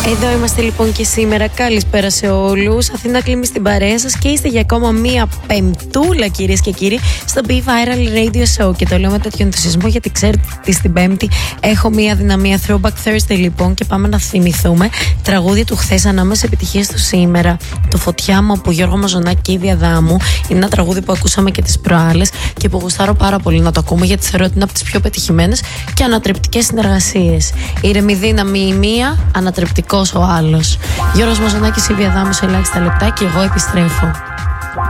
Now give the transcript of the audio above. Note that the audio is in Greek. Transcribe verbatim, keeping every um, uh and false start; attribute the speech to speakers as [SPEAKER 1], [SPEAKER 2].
[SPEAKER 1] Εδώ είμαστε λοιπόν και σήμερα. Καλησπέρα σε όλους. Αθήνα Κλίμη στην παρέα σας και είστε για ακόμα μία πεμπτούλα, κυρίες και κύριοι, στο Be Viral Radio Show. Και το λέω με τέτοιο ενθουσιασμό γιατί ξέρετε ότι στην Πέμπτη έχω μία δυναμία Throwback Thursday λοιπόν. Και πάμε να θυμηθούμε τραγούδια του χθες ανάμεσα επιτυχίες του σήμερα. Το Φωτιά μου από Γιώργο Μαζονάκη και Ίδια Δάμου. Είναι ένα τραγούδι που ακούσαμε και τις προάλλες και που γουστάρω πάρα πολύ να το ακούμε γιατί θεωρώ ότι είναι από τις πιο πετυχημένες και ανατρεπτικές συνεργασίες. Ήρεμη δύναμη η μία, ανατρεπτικός ο άλλος. Γιώργος Μαζονάκης, Ίδια Δάμου σε ελάχιστα λεπτά και εγώ επιστρέφω.